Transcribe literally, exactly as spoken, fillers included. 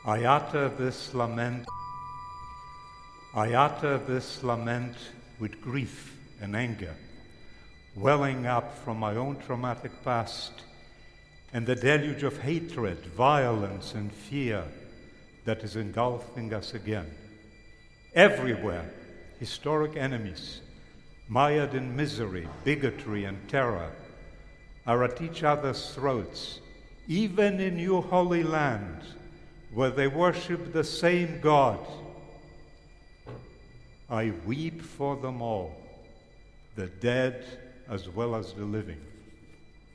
I utter this lament. I utter this lament with grief and anger, welling up from my own traumatic past and the deluge of hatred, violence, and fear that is engulfing us again. Everywhere, historic enemies, mired in misery, bigotry, and terror, are at each other's throats, even in your holy land, where they worship the same God. I weep for them all, the dead as well as the living.